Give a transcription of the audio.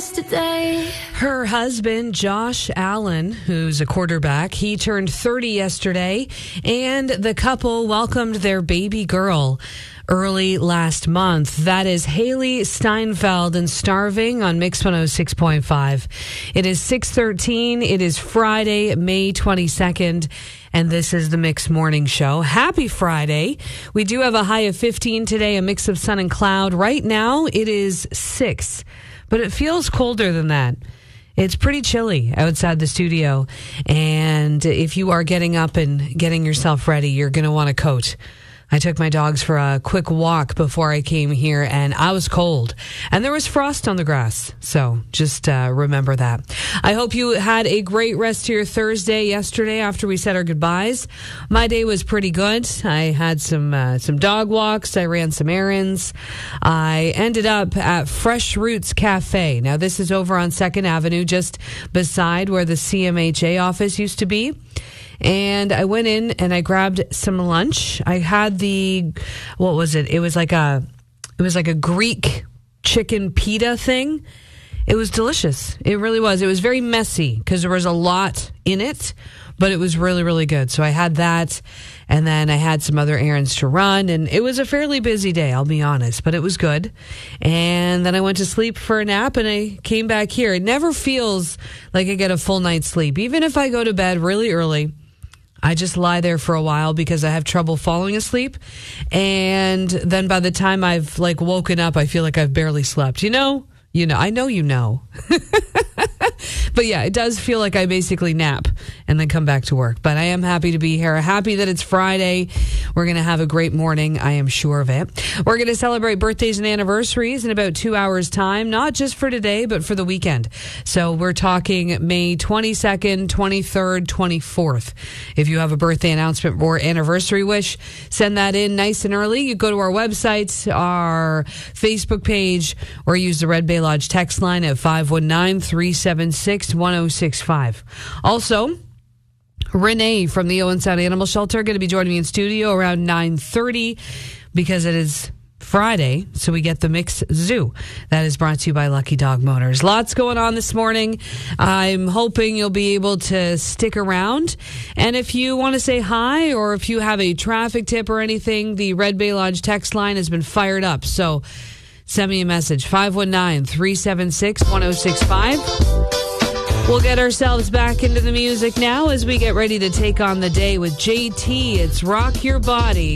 yesterday. Her husband, Josh Allen, who's a quarterback, he turned 30 yesterday, and the couple welcomed their baby girl early last month. That is Haley Steinfeld and Starving on Mix 106.5. It is 6:13. It is Friday, May 22nd. And this is the Mix Morning Show. Happy Friday. We do have a high of 15 today, a mix of sun and cloud. Right now, it is 6, but it feels colder than that. It's pretty chilly outside the studio. And if you are getting up and getting yourself ready, you're going to want a coat. I took my dogs for a quick walk before I came here, and I was cold. And there was frost on the grass, so just remember that. I hope you had a great rest of your Thursday yesterday after we said our goodbyes. My day was pretty good. I had some dog walks. I ran some errands. I ended up at Fresh Roots Cafe. Now, this is over on 2nd Avenue, just beside where the CMHA office used to be. And I went in and I grabbed some lunch. I had what was it? It was like a Greek chicken pita thing. It was delicious. It really was. It was very messy because there was a lot in it, but it was really, really good. So I had that, and then I had some other errands to run, and it was a fairly busy day, I'll be honest, but it was good. And then I went to sleep for a nap, and I came back here. It never feels like I get a full night's sleep. Even if I go to bed really early, I just lie there for a while because I have trouble falling asleep. And then by the time I've woken up, I feel like I've barely slept. I know you know. But yeah, it does feel like I basically nap and then come back to work. But I am happy to be here. Happy that it's Friday. We're going to have a great morning. I am sure of it. We're going to celebrate birthdays and anniversaries in about 2 hours' time, not just for today, but for the weekend. So we're talking May 22nd, 23rd, 24th. If you have a birthday announcement or anniversary wish, send that in nice and early. You go to our website, our Facebook page, or use the Red Bay Lodge text line at 519-376-1065. Also, Renee from the Owen Sound Animal Shelter going to be joining me in studio around 9:30 because it is Friday, so we get the Mix Zoo. That is brought to you by Lucky Dog Motors. Lots going on this morning. I'm hoping you'll be able to stick around. And if you want to say hi or if you have a traffic tip or anything, the Red Bay Lodge text line has been fired up. So send me a message, 519-376-1065. We'll get ourselves back into the music now as we get ready to take on the day with JT. It's Rock Your Body.